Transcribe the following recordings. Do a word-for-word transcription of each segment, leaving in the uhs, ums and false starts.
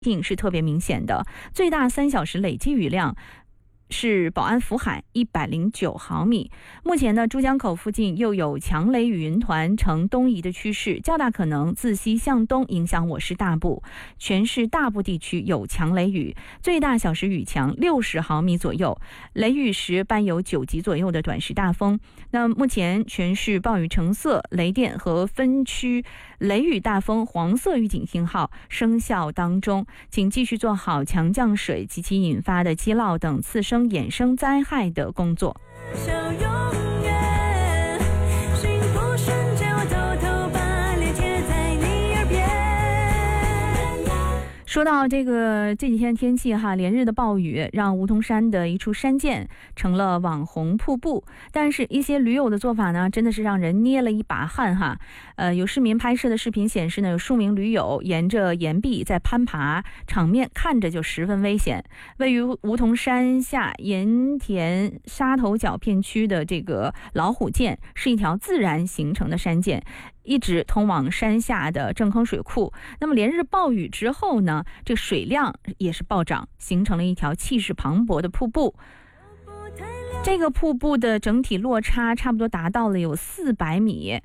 性是特别明显的，最大三小时累计雨量是宝安福海一百零九毫米。目前呢，珠江口附近又有强雷雨云团呈东移的趋势，较大可能自西向东影响我市大部，全市大部地区有强雷雨，最大小时雨强六十毫米左右，雷雨时伴有九级左右的短时大风。那目前全市暴雨橙色、雷电和分区雷雨大风黄色预警信号生效当中，请继续做好强降水及其引发的积涝等次生衍生灾害的工作。说到这个这几天天气哈，连日的暴雨让梧桐山的一处山涧成了网红瀑布，但是一些驴友的做法呢，真的是让人捏了一把汗哈。呃，有市民拍摄的视频显示呢，有数名驴友沿着岩壁在攀爬，场面看着就十分危险。位于梧桐山下盐田沙头角片区的这个老虎涧是一条自然形成的山涧，一直通往山下的正坑水库。那么连日暴雨之后呢，这水量也是暴涨，形成了一条气势磅礴的瀑布。这个瀑布的整体落差差不多达到了有四百米，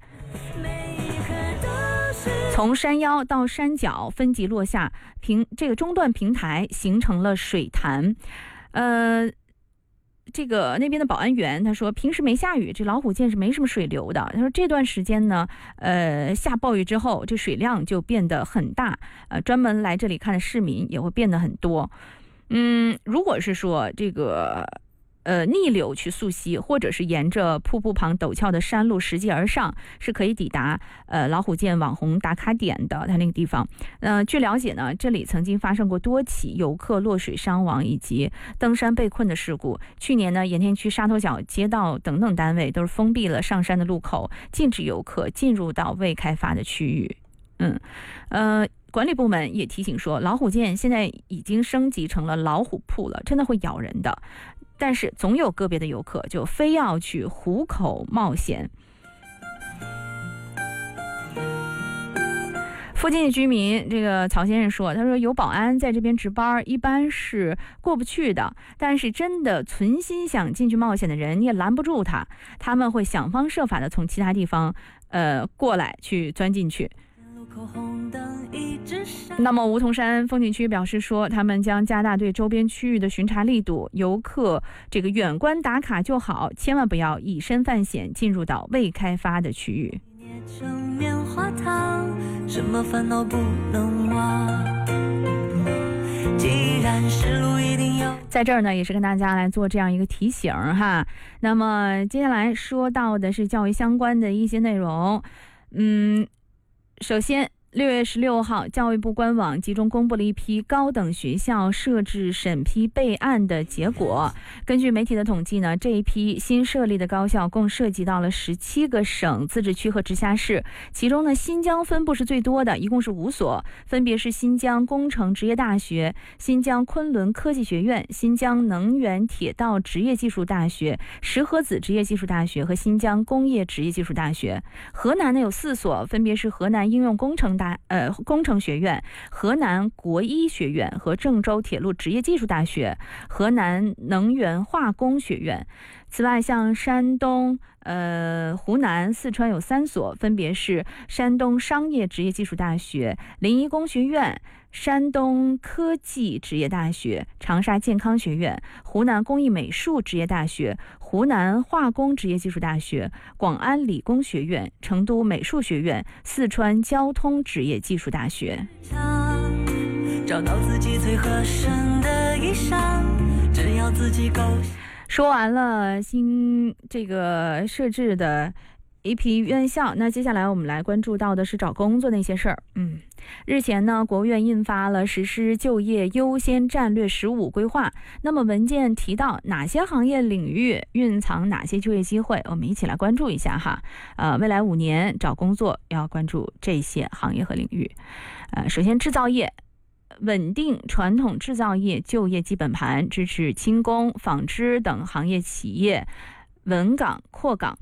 从山腰到山脚分级落下，平这个中段平台形成了水潭。呃这个那边的保安员他说，平时没下雨，这老虎涧是没什么水流的。他说这段时间呢，呃，下暴雨之后，这水量就变得很大，呃，专门来这里看的市民也会变得很多。嗯，如果是说这个呃逆流去溯溪，或者是沿着瀑布旁陡峭的山路拾级而上，是可以抵达呃老虎涧网红打卡点的。它那个地方，呃，据了解呢，这里曾经发生过多起游客落水伤亡以及登山被困的事故。去年呢，盐田区沙头角街道等等单位都是封闭了上山的路口，禁止游客进入到未开发的区域。嗯，呃。管理部门也提醒说，老虎涧现在已经升级成了老虎瀑了，真的会咬人的。但是总有个别的游客就非要去虎口冒险。附近的居民，这个曹先生说，他说有保安在这边值班，一般是过不去的，但是真的存心想进去冒险的人，你也拦不住他，他们会想方设法的从其他地方呃过来去钻进去。那么梧桐山风景区表示说，他们将加大对周边区域的巡查力度，游客这个远观打卡就好，千万不要以身犯险进入到未开发的区域。什么烦恼不能忘，既然是路一定要在这儿呢，也是跟大家来做这样一个提醒哈。那么接下来说到的是教育相关的一些内容。嗯，首先六月十六号，教育部官网集中公布了一批高等学校设置审批备案的结果。根据媒体的统计呢，这一批新设立的高校共涉及到了十七个省、自治区和直辖市，其中呢，新疆分布是最多的，一共是五所，分别是新疆工程职业大学、新疆昆仑科技学院、新疆能源铁道职业技术大学、石河子职业技术大学和新疆工业职业技术大学。河南呢有四所，分别是河南应用工程大呃工程学院、河南国医学院和郑州铁路职业技术大学、河南能源化工学院。此外，像山东、呃湖南、四川有三所，分别是山东商业职业技术大学、临沂工学院、山东科技职业大学、长沙健康学院、湖南工艺美术职业大学、湖南化工职业技术大学、广安理工学院、成都美术学院、四川交通职业技术大学。找到自己最合身的衣裳，只要自己够。说完了新这个设置的一批院校，那接下来我们来关注到的是找工作那些事儿。嗯，日前呢，国务院印发了实施就业优先战略十五规划。那么文件提到哪些行业领域蕴藏哪些就业机会，我们一起来关注一下哈。呃，未来五年找工作要关注这些行业和领域。呃，首先制造业。稳定传统制造业就业基本盘，支持轻工、纺织等行业企业稳岗扩岗。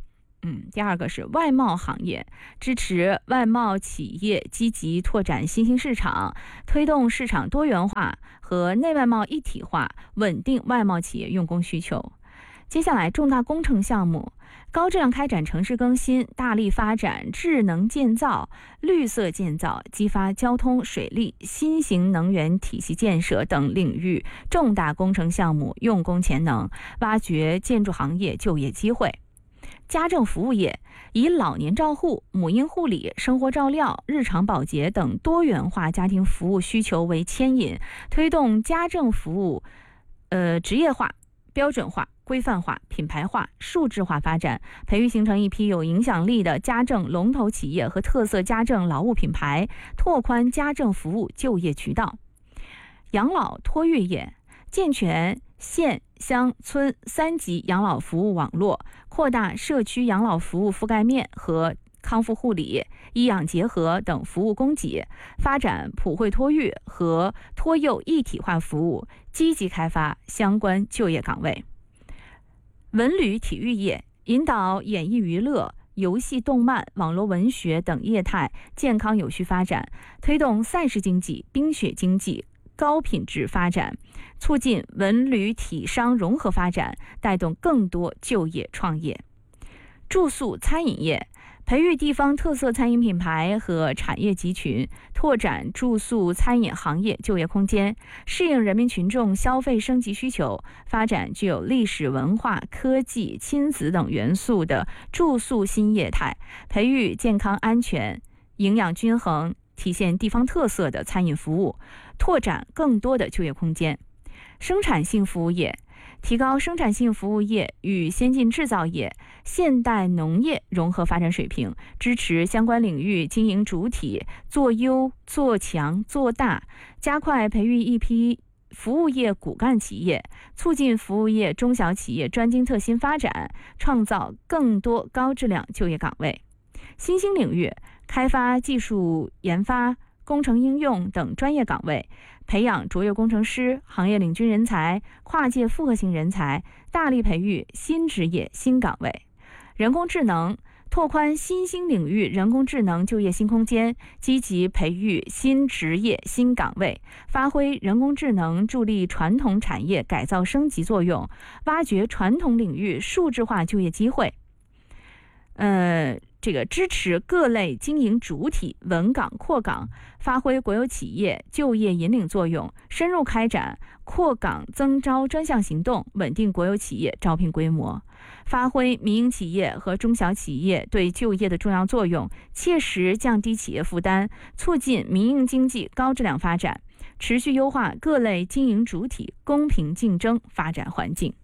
嗯，第二个是外贸行业，支持外贸企业积极拓展新兴市场，推动市场多元化和内外贸一体化，稳定外贸企业用工需求。接下来重大工程项目，高质量开展城市更新，大力发展智能建造、绿色建造，激发交通、水利、新型能源体系建设等领域重大工程项目用工潜能，挖掘建筑行业就业机会。家政服务业以老年照护、母婴护理、生活照料、日常保洁等多元化家庭服务需求为牵引，推动家政服务呃职业化、标准化、规范化、品牌化、数字化发展，培育形成一批有影响力的家政龙头企业和特色家政劳务品牌，拓宽家政服务就业渠道。养老托育业健全县乡村三级养老服务网络，扩大社区养老服务覆盖面和康复护理、医养结合等服务供给，发展普惠托育和托幼一体化服务，积极开发相关就业岗位。文旅体育业引导演艺娱乐、游戏动漫、网络文学等业态健康有序发展，推动赛事经济、冰雪经济高品质发展，促进文旅体商融合发展，带动更多就业创业。住宿餐饮业培育地方特色餐饮品牌和产业集群，拓展住宿餐饮行业就业空间，适应人民群众消费升级需求，发展具有历史文化、科技、亲子等元素的住宿新业态，培育健康安全、营养均衡、体现地方特色的餐饮服务，拓展更多的就业空间。生产性服务业提高生产性服务业与先进制造业、现代农业融合发展水平，支持相关领域经营主体做优、做强、做大，加快培育一批服务业骨干企业，促进服务业中小企业专精特新发展，创造更多高质量就业岗位。新兴领域开发技术研发、工程应用等专业岗位，培养卓越工程师、行业领军人才、跨界复合型人才，大力培育新职业新岗位。人工智能拓宽新兴领域人工智能就业新空间，积极培育新职业新岗位，发挥人工智能助力传统产业改造升级作用，挖掘传统领域数字化就业机会。呃这个支持各类经营主体稳岗扩岗，发挥国有企业就业引领作用，深入开展扩岗增招专项行动，稳定国有企业招聘规模，发挥民营企业和中小企业对就业的重要作用，切实降低企业负担，促进民营经济高质量发展，持续优化各类经营主体公平竞争发展环境。